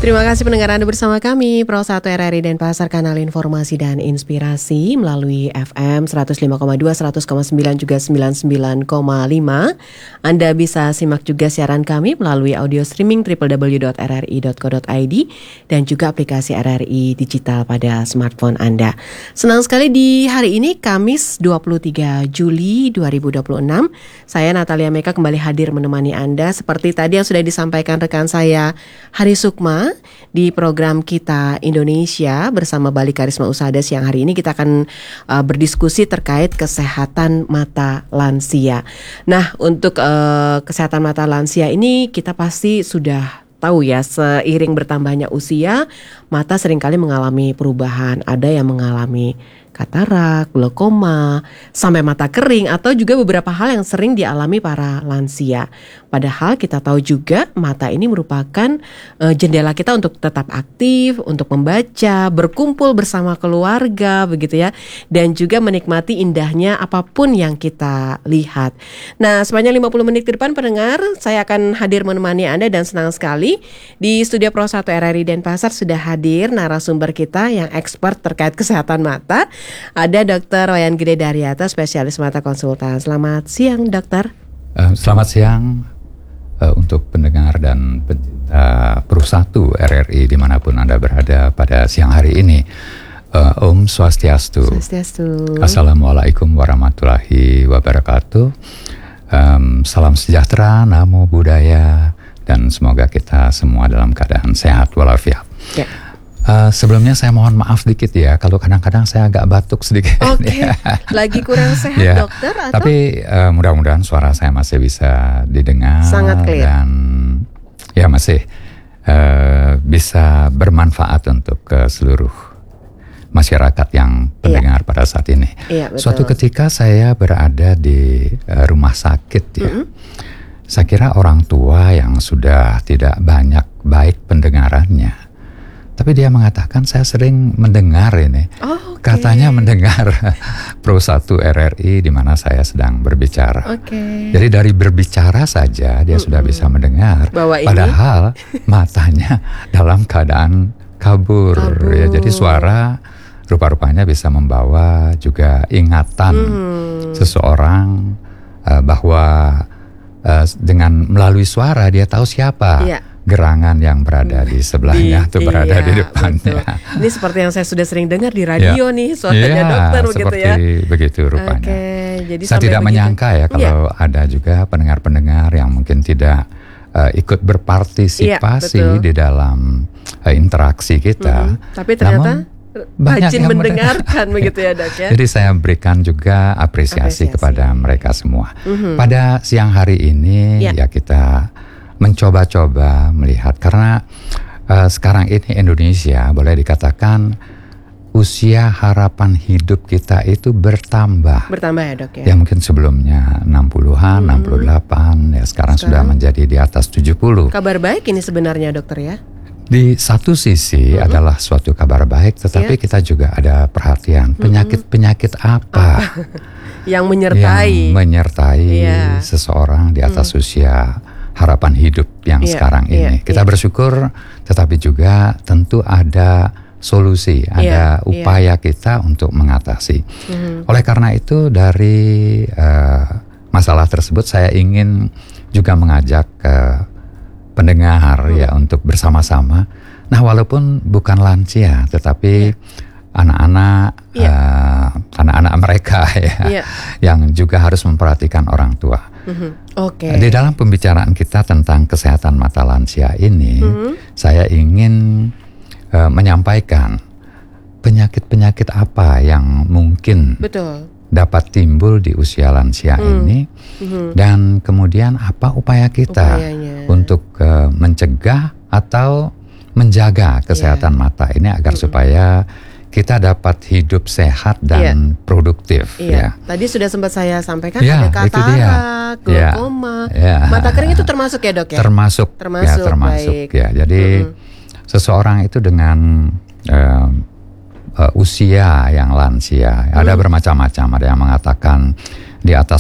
Terima kasih pendengar Anda bersama kami Pro 1 RRI Denpasar, kanal informasi dan inspirasi melalui FM 105,2, 100,9 juga 99,5. Anda bisa simak juga siaran kami melalui audio streaming www.rri.co.id dan juga aplikasi RRI digital pada smartphone Anda. Senang sekali di hari ini Kamis 23 Juli 2026. Saya Natalia Meka kembali hadir menemani Anda seperti tadi yang sudah disampaikan rekan saya Hari Sukma di program kita Indonesia bersama Bali Karisma Usada. Siang hari ini kita akan berdiskusi terkait kesehatan mata lansia. Nah, untuk kesehatan mata lansia ini kita pasti sudah tahu ya, seiring bertambahnya usia, mata seringkali mengalami perubahan. Ada yang mengalami katarak, glaukoma, sampai mata kering, atau juga beberapa hal yang sering dialami para lansia. Padahal kita tahu juga mata ini merupakan jendela kita untuk tetap aktif, untuk membaca, berkumpul bersama keluarga, begitu ya, dan juga menikmati indahnya apapun yang kita lihat. Nah, sepanjang 50 menit ke depan pendengar, saya akan hadir menemani Anda dan senang sekali di studio Pro 1 RRI Denpasar sudah hadir narasumber kita yang expert terkait kesehatan mata. Ada Dr. Wayan Gede Daryato, spesialis mata konsultan. Selamat siang, Dokter. Selamat siang untuk pendengar dan pencinta Pro 1 RRI dimanapun Anda berada pada siang hari ini. Om Swastiastu. Swastiastu. Assalamualaikum warahmatullahi wabarakatuh. Salam sejahtera, namo buddhaya, dan semoga kita semua dalam keadaan sehat walafiat. Ya. Sebelumnya saya mohon maaf sedikit ya, kalau kadang-kadang saya agak batuk sedikit. Oke, lagi kurang sehat ya, dokter? Atau? Tapi mudah-mudahan suara saya masih bisa didengar. Sangat clear. Dan ya masih bisa bermanfaat untuk seluruh masyarakat yang pendengar pada saat ini. Iya, betul. Suatu ketika saya berada di rumah sakit ya. Saya kira orang tua yang sudah tidak banyak baik pendengarannya. Tapi dia mengatakan saya sering mendengar ini. Oh, okay. Katanya mendengar Pro 1 RRI di mana saya sedang berbicara. Okay. Jadi dari berbicara saja dia sudah bisa mendengar. Bahwa padahal matanya dalam keadaan kabur. Ya, jadi suara rupa-rupanya bisa membawa juga ingatan seseorang bahwa dengan melalui suara dia tahu siapa. Iya. Gerangan yang berada di sebelahnya atau berada di depannya. Betul. Ini seperti yang saya sudah sering dengar di radio nih, suaranya dokter begitu ya. Seperti begitu rupanya. Jadi saya tidak menyangka ya kalau ada juga pendengar-pendengar yang mungkin tidak ikut berpartisipasi di dalam interaksi kita. Tapi ternyata rajin mendengarkan begitu ya, Dok ya. Jadi saya berikan juga apresiasi kepada mereka semua. Pada siang hari ini ya kita mencoba-coba melihat, karena sekarang ini Indonesia boleh dikatakan usia harapan hidup kita itu bertambah. Bertambah ya, Dok ya. Ya mungkin sebelumnya 60-an, 68, ya sekarang sudah menjadi di atas 70. Kabar baik ini sebenarnya, Dokter ya. Di satu sisi adalah suatu kabar baik, tetapi kita juga ada perhatian penyakit-penyakit apa yang menyertai seseorang di atas usia harapan hidup yang sekarang ini. Kita bersyukur, tetapi juga tentu ada solusi, ada upaya kita untuk mengatasi. Oleh karena itu dari masalah tersebut saya ingin juga mengajak pendengar ya untuk bersama-sama. Nah, walaupun bukan lansia, tetapi anak-anak mereka yang juga harus memperhatikan orang tua. Di dalam pembicaraan kita tentang kesehatan mata lansia ini, saya ingin menyampaikan penyakit-penyakit apa yang mungkin dapat timbul di usia lansia ini, dan kemudian apa upaya kita untuk mencegah atau menjaga kesehatan mata ini agar supaya kita dapat hidup sehat dan produktif. Ya. Tadi sudah sempat saya sampaikan ada katarak, glaukoma, mata kering itu termasuk ya, Dok ya? Termasuk. Ya. Jadi seseorang itu dengan usia yang lansia ada bermacam-macam. Ada yang mengatakan di atas